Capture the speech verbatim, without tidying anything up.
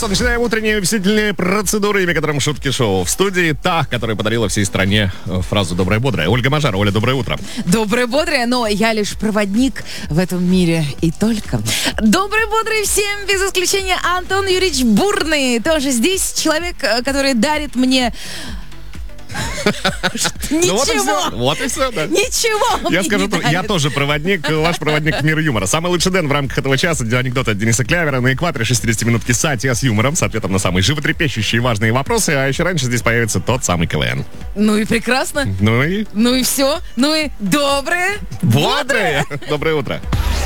что, начинаем утренние увеселительные процедуры, имя которым шутки шоу. В студии та, которая подарила всей стране фразу «доброе бодрое». Ольга Мажар. Оля, доброе утро. Доброе бодрое, но я лишь проводник в этом мире и только. Доброе бодрое всем, без исключения Антон Юрьевич Бурный. Тоже здесь человек, который дарит мне... Ничего. Вот и все, да. Ничего. Я скажу, я тоже проводник, ваш проводник в мир юмора. Самый лучший дэн в рамках этого часа. Анекдот от Дениса Клявера на экваторе. шестидесятиминутки сати с юмором, с ответом на самые животрепещущие и важные вопросы. А еще раньше здесь появится тот самый КВН. Ну и прекрасно. Ну и? Ну и все. Ну и доброе. Бодрое. Доброе утро.